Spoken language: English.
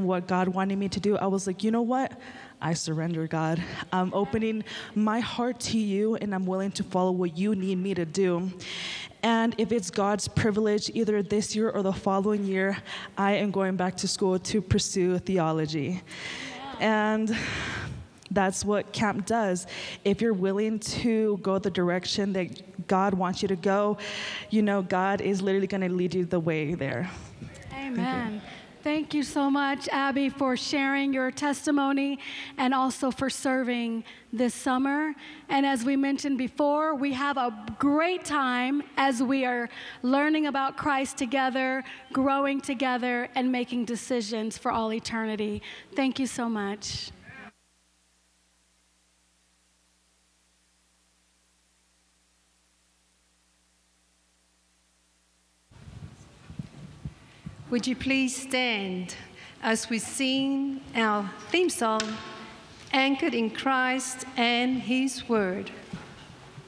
and what God wanted me to do, I was like, you know what? I surrender, God. I'm opening my heart to you, and I'm willing to follow what you need me to do. And if it's God's privilege, either this year or the following year, I am going back to school to pursue theology. And that's what camp does. If you're willing to go the direction that God wants you to go, God is literally going to lead you the way there. Amen. Thank you so much, Abby, for sharing your testimony and also for serving this summer. And as we mentioned before, we have a great time as we are learning about Christ together, growing together, and making decisions for all eternity. Thank you so much. Would you please stand as we sing our theme song, Anchored in Christ and His Word.